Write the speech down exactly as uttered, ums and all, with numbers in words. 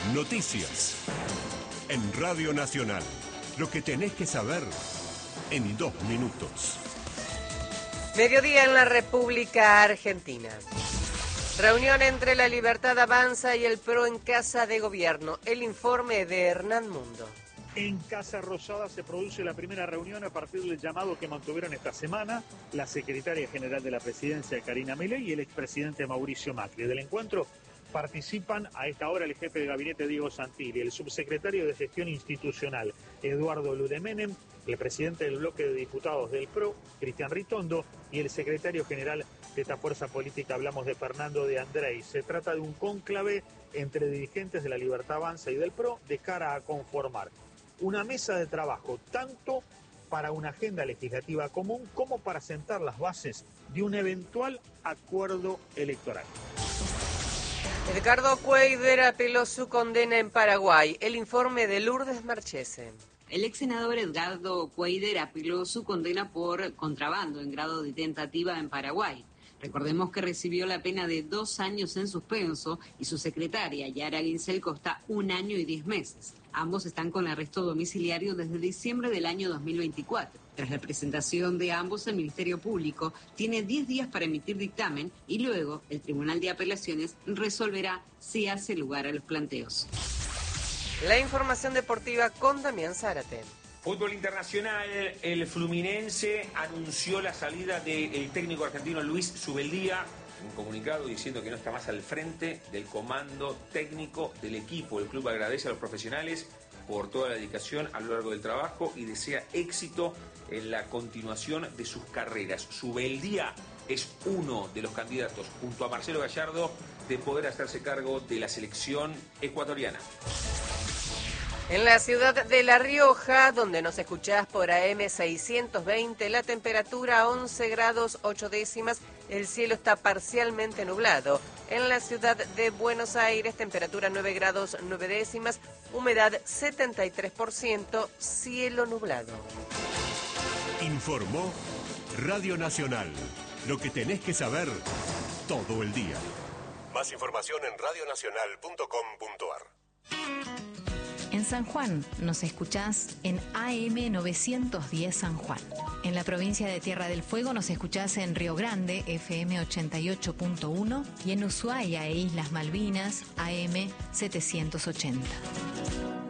Noticias. En Radio Nacional. Lo que tenés que saber en dos minutos. Mediodía en la República Argentina. Reunión entre La Libertad Avanza y el P R O en Casa de Gobierno. El informe de Hernán Mundo. En Casa Rosada se produce la primera reunión a partir del llamado que mantuvieron esta semana la secretaria general de la presidencia, Karina Milei, y el expresidente Mauricio Macri. Del encuentro participan a esta hora el jefe de gabinete, Diego Santilli, el subsecretario de Gestión Institucional, Eduardo Ludemenem, el presidente del bloque de diputados del P R O, Cristian Ritondo, y el secretario general de esta fuerza política, hablamos de Fernando de Andrés. Se trata de un cónclave entre dirigentes de La Libertad Avanza y del P R O de cara a conformar una mesa de trabajo, tanto para una agenda legislativa común como para sentar las bases de un eventual acuerdo electoral. Edgardo Cuéllar apeló su condena en Paraguay. El informe de Lourdes Marchese. El ex senador Edgardo Cuéllar apeló su condena por contrabando en grado de tentativa en Paraguay. Recordemos que recibió la pena de dos años en suspenso y su secretaria, Yara Ginsel, está un año y diez meses. Ambos están con arresto domiciliario desde diciembre del año dos mil veinticuatro. Tras la presentación de ambos, el Ministerio Público tiene diez días para emitir dictamen y luego el Tribunal de Apelaciones resolverá si hace lugar a los planteos. La información deportiva con Damián Zárate. Fútbol internacional, el Fluminense anunció la salida del técnico argentino Luis Zubeldía, un comunicado diciendo que no está más al frente del comando técnico del equipo. El club agradece a los profesionales por toda la dedicación a lo largo del trabajo y desea éxito en la continuación de sus carreras. Zubeldía es uno de los candidatos, junto a Marcelo Gallardo, de poder hacerse cargo de la selección ecuatoriana. En la ciudad de La Rioja, donde nos escuchás por A M seiscientos veinte, la temperatura once grados ocho décimas, el cielo está parcialmente nublado. En la ciudad de Buenos Aires, temperatura nueve grados nueve décimas, humedad setenta y tres por ciento, cielo nublado. Informó Radio Nacional. Lo que tenés que saber todo el día. Más información en radio nacional punto com punto a r. En San Juan nos escuchás en A M novecientos diez San Juan. En la provincia de Tierra del Fuego nos escuchás en Río Grande, F M ochenta y ocho punto uno, y en Ushuaia e Islas Malvinas, A M setecientos ochenta.